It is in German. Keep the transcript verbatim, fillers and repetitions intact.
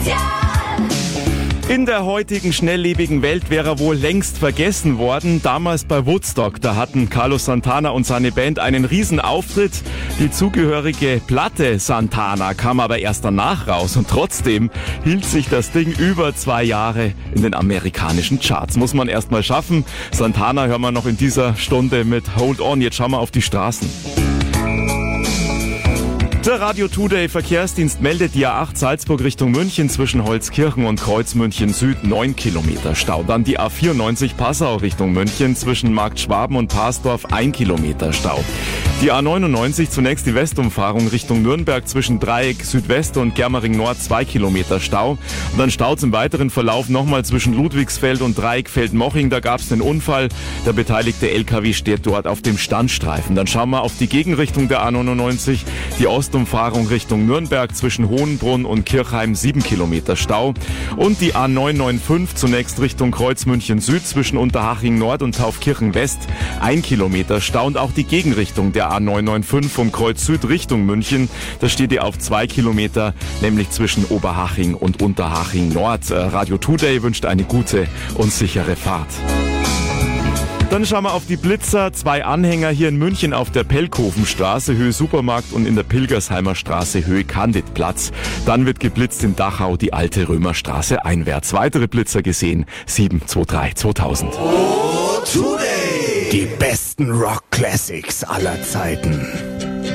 In der heutigen schnelllebigen Welt wäre er wohl längst vergessen worden. Damals bei Woodstock, da hatten Carlos Santana und seine Band einen riesen Auftritt. Die zugehörige Platte Santana kam aber erst danach raus und trotzdem hielt sich das Ding über zwei Jahre in den amerikanischen Charts. Muss man erst mal schaffen. Santana hören wir noch in dieser Stunde mit Hold On. Jetzt schauen wir auf die Straßen. Der Radio Today Verkehrsdienst meldet die A acht Salzburg Richtung München zwischen Holzkirchen und Kreuz München Süd neun Kilometer Stau. Dann die A vierundneunzig Passau Richtung München zwischen Markt Schwaben und Parsdorf ein Kilometer Stau. Die A neunundneunzig zunächst die Westumfahrung Richtung Nürnberg zwischen Dreieck Südwest und Germering Nord zwei Kilometer Stau. Und dann staut im weiteren Verlauf nochmal zwischen Ludwigsfeld und Dreieck Feldmoching. Da gab es einen Unfall. Der beteiligte L K W steht dort auf dem Standstreifen. Dann schauen wir auf die Gegenrichtung der A neunundneunzig. Die Ostumfahrung Richtung Nürnberg zwischen Hohenbrunn und Kirchheim sieben Kilometer Stau. Und die A neunhunderfünfundneunzig zunächst Richtung Kreuz München Süd zwischen Unterhaching Nord und Taufkirchen West ein Kilometer Stau. Und auch die Gegenrichtung der A neunhunderfünfundneunzig vom Kreuz Süd Richtung München. Da steht ihr auf zwei Kilometer, nämlich zwischen Oberhaching und Unterhaching Nord. Radio Today wünscht eine gute und sichere Fahrt. Dann schauen wir auf die Blitzer. Zwei Anhänger hier in München auf der Pelkhofenstraße, Höhe Supermarkt, und in der Pilgersheimer Straße, Höhe Candidplatz. Dann wird geblitzt in Dachau, die alte Römerstraße einwärts. Weitere Blitzer gesehen, sieben zwei drei zweitausend. Oh, Today! Die besten Rock-Classics aller Zeiten.